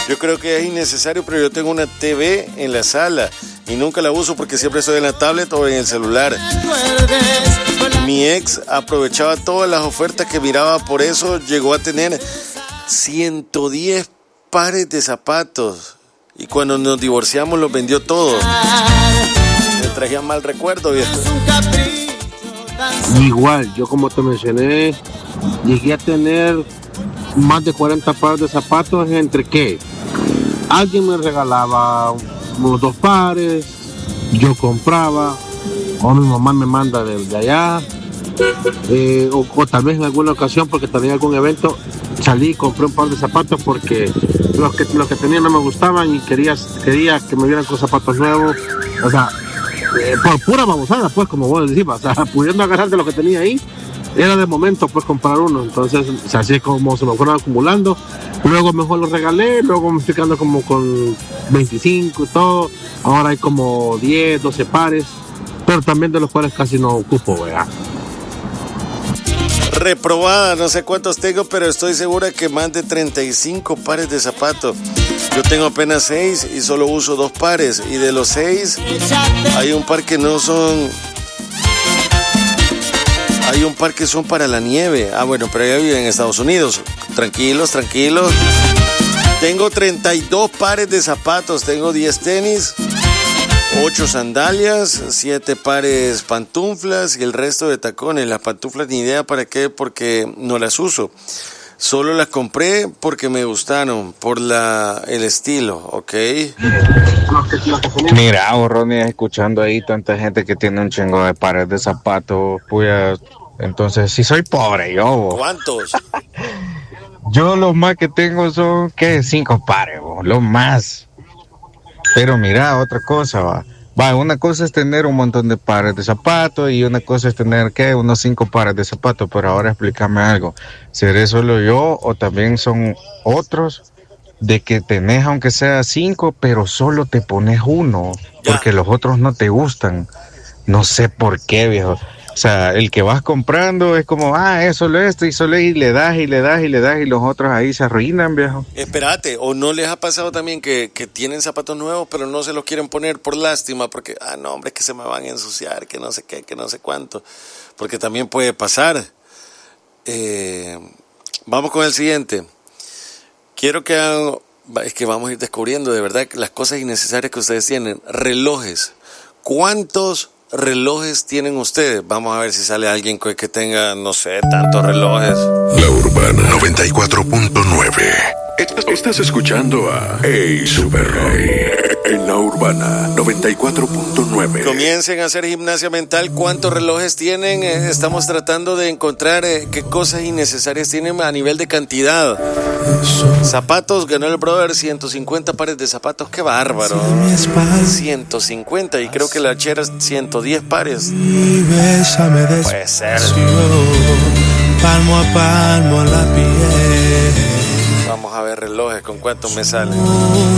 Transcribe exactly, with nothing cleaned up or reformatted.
Yo creo que es innecesario, pero yo tengo una T V en la sala y nunca la uso porque siempre estoy en la tablet o en el celular. Mi ex aprovechaba todas las ofertas que miraba, por eso llegó a tener ciento diez pares de zapatos y cuando nos divorciamos los vendió todos. Me traía mal recuerdo, viejo. Igual, yo como te mencioné, llegué a tener más de cuarenta pares de zapatos. ¿Entre qué? Alguien me regalaba unos dos pares, yo compraba, o mi mamá me manda desde allá, eh, o, o tal vez en alguna ocasión porque tenía algún evento, salí y compré un par de zapatos porque los que, los que tenía no me gustaban y quería, quería que me vieran con zapatos nuevos, o sea, eh, por pura babosada, pues, como vos decís, o sea, pudiendo agarrar de lo que tenía ahí, era de momento pues comprar uno. Entonces, o sea, así es como se me fueron acumulando. Luego mejor los regalé, luego me estoy quedando como con veinticinco y todo. Ahora hay como diez, doce pares, pero también de los cuales casi no ocupo, ¿verdad? Reprobada, no sé cuántos tengo, pero estoy segura que más de treinta y cinco pares de zapatos. Yo tengo apenas seis y solo uso dos pares. Y de los seis, hay un par que no son... Hay un par que son para la nieve. Ah, bueno, pero ella vive en Estados Unidos. Tranquilos, tranquilos. Tengo treinta y dos pares de zapatos. Tengo diez tenis, ocho sandalias, siete pares pantuflas y el resto de tacones. Las pantuflas ni idea para qué, porque no las uso. Solo las compré porque me gustaron, por la el estilo, ¿ok? Mira, vos, Ronnie, escuchando ahí tanta gente que tiene un chingo de pares de zapatos, pues, entonces sí soy pobre yo. Vos. ¿Cuántos? Yo los más que tengo son, ¿qué? Cinco pares, vos, los más. Pero mira, otra cosa, va. Va, una cosa es tener un montón de pares de zapatos y una cosa es tener, ¿qué? Unos cinco pares de zapatos. Pero ahora explícame algo. ¿Seré solo yo o también son otros de que tenés aunque sea cinco, pero solo te pones uno? Ya. Porque los otros no te gustan. No sé por qué, viejo. O sea, el que vas comprando es como, ah, es solo esto y solo y le das y le das y le das y los otros ahí se arruinan, viejo. Espérate, ¿o no les ha pasado también que, que tienen zapatos nuevos pero no se los quieren poner por lástima? Porque, ah, no, hombre, es que se me van a ensuciar, que no sé qué, que no sé cuánto. Porque también puede pasar. Eh, vamos con el siguiente. Quiero que hagan, es que vamos a ir descubriendo de verdad las cosas innecesarias que ustedes tienen. Relojes. ¿Cuántos relojes tienen ustedes? Vamos a ver si sale alguien que tenga, no sé, tantos relojes. La Urbana noventa y cuatro punto nueve. Estás escuchando a Hey Super Ray en La Urbana noventa y cuatro punto nueve. Comiencen a hacer gimnasia mental. ¿Cuántos relojes tienen? Eh, estamos tratando de encontrar eh, qué cosas innecesarias tienen a nivel de cantidad. Zapatos, ganó el brother, ciento cincuenta pares de zapatos. ¡Qué bárbaro! ciento cincuenta, y creo que la chera ciento diez pares. Puede ser. Palmo a palmo a la piel. Vamos a ver relojes, ¿con cuántos me salen?